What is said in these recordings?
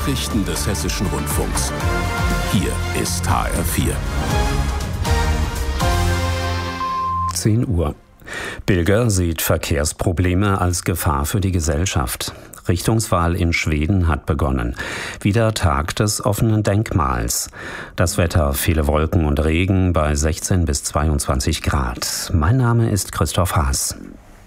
Nachrichten des Hessischen Rundfunks. Hier ist HR4. 10 Uhr. Bilger sieht Verkehrsprobleme als Gefahr für die Gesellschaft. Richtungswahl in Schweden hat begonnen. Wieder Tag des offenen Denkmals. Das Wetter, viele Wolken und Regen bei 16 bis 22 Grad. Mein Name ist Christoph Haas.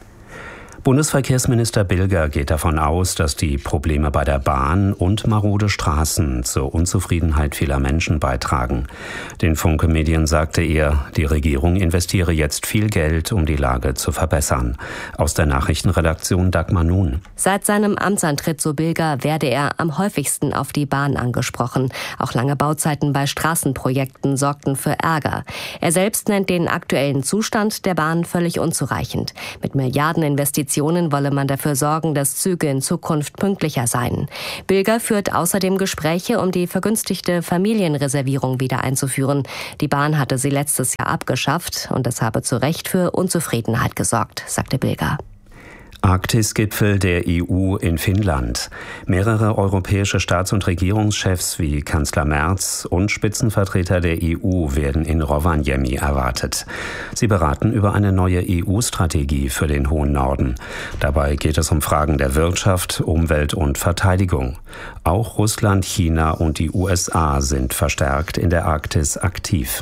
Bundesverkehrsminister Bilger geht davon aus, dass die Probleme bei der Bahn und marode Straßen zur Unzufriedenheit vieler Menschen beitragen. Den Funke-Medien sagte er, die Regierung investiere jetzt viel Geld, um die Lage zu verbessern. Aus der Nachrichtenredaktion Dagmar Nun. Seit seinem Amtsantritt, so Bilger, werde er am häufigsten auf die Bahn angesprochen. Auch lange Bauzeiten bei Straßenprojekten sorgten für Ärger. Er selbst nennt den aktuellen Zustand der Bahn völlig unzureichend. Mit Milliardeninvestitionen wolle man dafür sorgen, dass Züge in Zukunft pünktlicher seien. Bilger führt außerdem Gespräche, um die vergünstigte Familienreservierung wieder einzuführen. Die Bahn hatte sie letztes Jahr abgeschafft und das habe zu Recht für Unzufriedenheit gesorgt, sagte Bilger. Arktis-Gipfel der EU in Finnland. Mehrere europäische Staats- und Regierungschefs wie Kanzler Merz und Spitzenvertreter der EU werden in Rovaniemi erwartet. Sie beraten über eine neue EU-Strategie für den hohen Norden. Dabei geht es um Fragen der Wirtschaft, Umwelt und Verteidigung. Auch Russland, China und die USA sind verstärkt in der Arktis aktiv.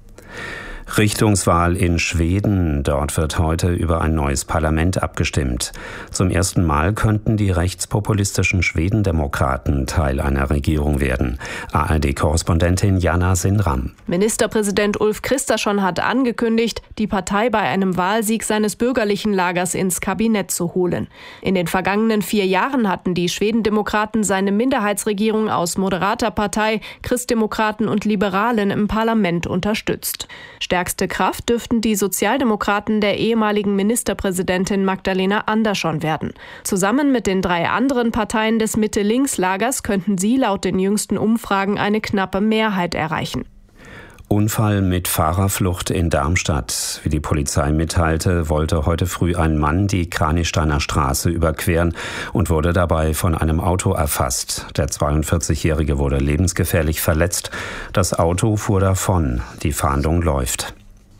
Richtungswahl in Schweden. Dort wird heute über ein neues Parlament abgestimmt. Zum ersten Mal könnten die rechtspopulistischen Schwedendemokraten Teil einer Regierung werden. ARD-Korrespondentin Jana Sinram. Ministerpräsident Ulf Kristersson hat angekündigt, die Partei bei einem Wahlsieg seines bürgerlichen Lagers ins Kabinett zu holen. In den vergangenen 4 Jahren hatten die Schwedendemokraten seine Minderheitsregierung aus moderater Partei, Christdemokraten und Liberalen im Parlament unterstützt. Stärkste Kraft dürften die Sozialdemokraten der ehemaligen Ministerpräsidentin Magdalena Andersson werden. Zusammen mit den 3 anderen Parteien des Mitte-Links-Lagers könnten sie laut den jüngsten Umfragen eine knappe Mehrheit erreichen. Unfall mit Fahrerflucht in Darmstadt. Wie die Polizei mitteilte, wollte heute früh ein Mann die Kranichsteiner Straße überqueren und wurde dabei von einem Auto erfasst. Der 42-Jährige wurde lebensgefährlich verletzt. Das Auto fuhr davon. Die Fahndung läuft.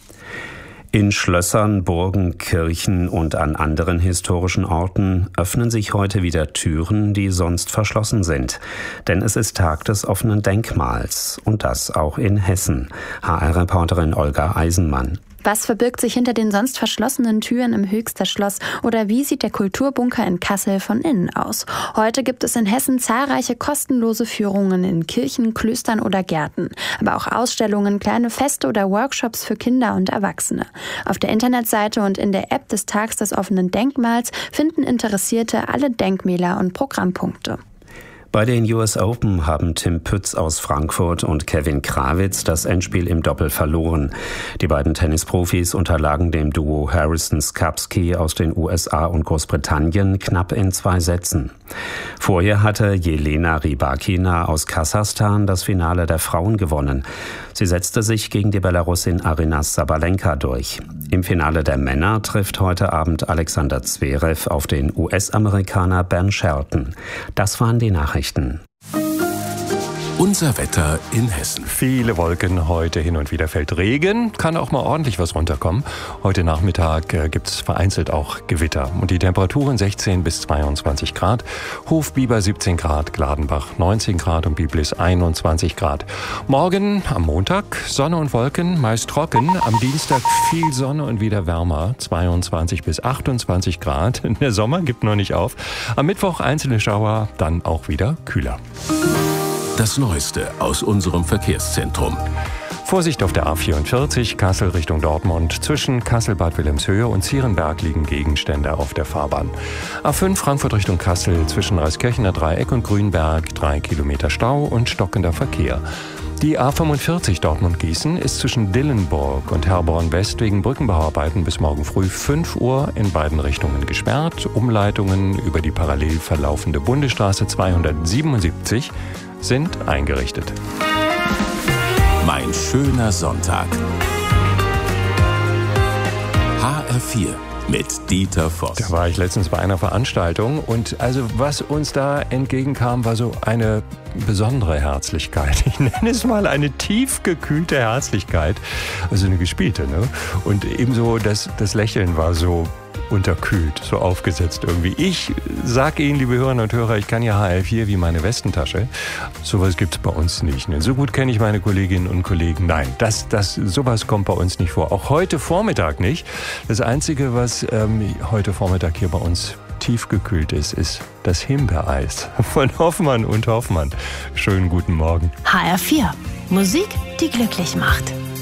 In Schlössern, Burgen, Kirchen und an anderen historischen Orten öffnen sich heute wieder Türen, die sonst verschlossen sind. Denn es ist Tag des offenen Denkmals. Und das auch in Hessen. HR-Reporterin Olga Eisenmann. Was verbirgt sich hinter den sonst verschlossenen Türen im Höchster Schloss oder wie sieht der Kulturbunker in Kassel von innen aus? Heute gibt es in Hessen zahlreiche kostenlose Führungen in Kirchen, Klöstern oder Gärten, aber auch Ausstellungen, kleine Feste oder Workshops für Kinder und Erwachsene. Auf der Internetseite und in der App des Tags des offenen Denkmals finden Interessierte alle Denkmäler und Programmpunkte. Bei den US Open haben Tim Pütz aus Frankfurt und Kevin Krawitz das Endspiel im Doppel verloren. Die beiden Tennisprofis unterlagen dem Duo Harrison-Skupski aus den USA und Großbritannien knapp in 2 Sätzen. Vorher hatte Jelena Rybakina aus Kasachstan das Finale der Frauen gewonnen. Sie setzte sich gegen die Belarusin Aryna Sabalenka durch. Im Finale der Männer trifft heute Abend Alexander Zverev auf den US-Amerikaner Ben Shelton. Das waren die Nachrichten. Unser Wetter in Hessen. Viele Wolken, heute hin und wieder fällt Regen, kann auch mal ordentlich was runterkommen. Heute Nachmittag gibt es vereinzelt auch Gewitter und die Temperaturen 16 bis 22 Grad. Hofbiber 17 Grad, Gladenbach 19 Grad und Biblis 21 Grad. Morgen am Montag Sonne und Wolken, meist trocken. Am Dienstag viel Sonne und wieder wärmer, 22 bis 28 Grad. Der Sommer gibt noch nicht auf. Am Mittwoch einzelne Schauer, dann auch wieder kühler. Das Neueste aus unserem Verkehrszentrum. Vorsicht auf der A44, Kassel Richtung Dortmund. Zwischen Kassel-Bad Wilhelmshöhe und Zierenberg liegen Gegenstände auf der Fahrbahn. A5 Frankfurt Richtung Kassel, zwischen Reiskirchener Dreieck und Grünberg 3 Kilometer Stau und stockender Verkehr. Die A45 Dortmund-Gießen ist zwischen Dillenburg und Herborn West wegen Brückenbauarbeiten bis morgen früh 5 Uhr in beiden Richtungen gesperrt. Umleitungen über die parallel verlaufende Bundesstraße 277 sind eingerichtet. Mein schöner Sonntag. HR4, mit Dieter Voss. Da war ich letztens bei einer Veranstaltung und also was uns da entgegenkam, war so eine besondere Herzlichkeit. Ich nenne es mal eine tiefgekühlte Herzlichkeit. Also eine gespielte, ne? Und ebenso das Lächeln war so unterkühlt, so aufgesetzt irgendwie. Ich sag Ihnen, liebe Hörerinnen und Hörer, ich kann ja HL4 wie meine Westentasche. Sowas gibt's bei uns nicht. Ne? So gut kenne ich meine Kolleginnen und Kollegen. Nein, sowas kommt bei uns nicht vor. Auch heute Vormittag nicht. Das Einzige, was heute Vormittag hier bei uns tiefgekühlt ist das Himbeereis von Hoffmann und Hoffmann. Schönen guten Morgen. HR4. Musik, die glücklich macht.